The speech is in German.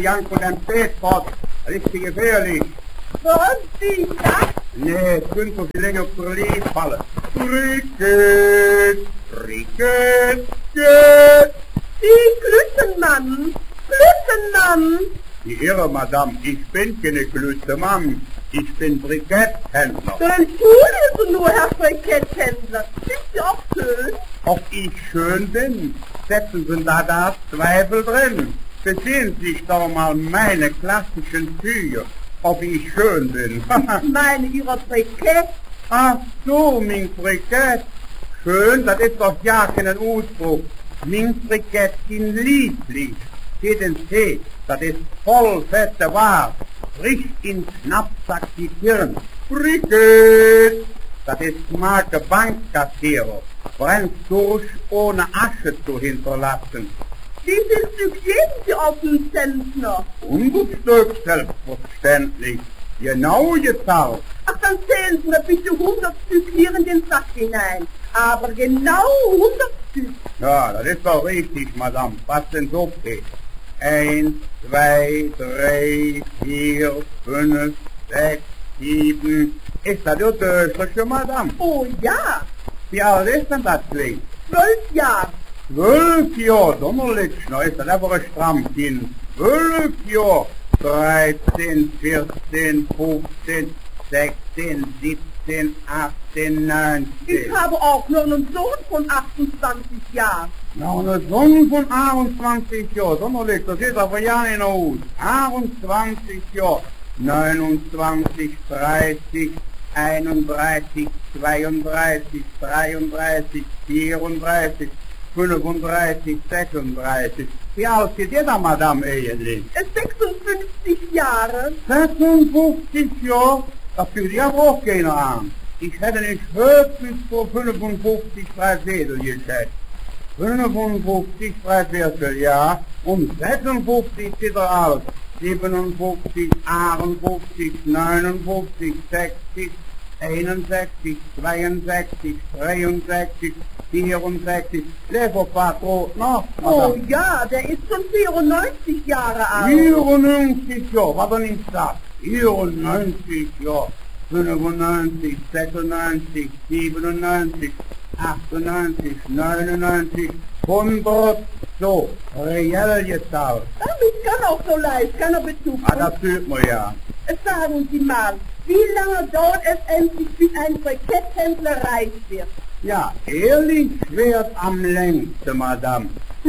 Jank und ein Spätpott. Richtig gefährlich. Was? Wie das? Nee, es könnte so viel länger auf der Lied fallen. Cricket, Cricket, Cricket. Die Glüttenmann. Glüttenmann. Die Irre, Madame, ich bin keine Glützemann. Ich bin Briketthändler. Dann tun Sie nur, Herr Briketthändler. Sind Sie auch schön? Ob ich schön bin, setzen Sie da Zweifel drin. Besehen Sie sich doch mal meine klassischen Züge, ob ich schön bin. Ich meine Ihre Brikett. Ach so, mein Brikett. Schön, das ist doch ja kein Ausdruck. Mein Brikett sind lieblich. Geht ins Tee, das ist voll fette Ware. Frisch in Schnappsack die Kirn. Brikett, das ist Marke Bankkassierer. Brennt durch, ohne Asche zu hinterlassen. Wie viel Stück geben Sie auf den Zentner? 100 Stück, selbstverständlich. Genau gezahlt. Ach, dann zählen Sie mir bitte 100 Stück hier in den Sack hinein. Aber genau 100 Stück. Ja, das ist doch richtig, Madame. Was denn so geht? 1, 2, 3, 4, 5, 6, 7. Ist das der Dösche, Madame? Oh ja, Wie alt ist denn das Ding? 12 Jahre. 12 Jahre, Donnerlitzschner, ist das einfach ein Strammkind. 12 Jahre, 13, 14, 15, 16, 17, 18, 19. Ich habe auch noch einen Sohn von 28 Jahren. Na, eine Sonne von 28 Jahren, Donnerlitzsch, das sieht aber ja nicht aus. 28 Jahre, 29, 30, 31, 32, 33, 34, 35, 36. Wie alt ist ihr da, Madame, eigentlich? 56 Jahre. 56 Jahre? Das fühlt ja auch keiner an. Ich hätte nicht höchstens vor 55 Dreiviertel geschätzt. 55 Dreiviertel, ja. Und 56 ist er alt. 57, 58, 59, 60, 61, 62, 63, 64. Leverpatron noch. Oh ja, der ist schon 94 Jahre alt. 94 Jahre, was er nicht sagt. 94 Jahre, 95, 96, 97, 98, 99, 100, so, reell gezahlt. Ich kann auch so leicht, kann er Bezug. Ah, das fühlt man ja. Sagen Sie mal, wie lange dauert es endlich, bis ein Briketthändler reich wird? Ja, ehrlich schwert am längsten, Madame.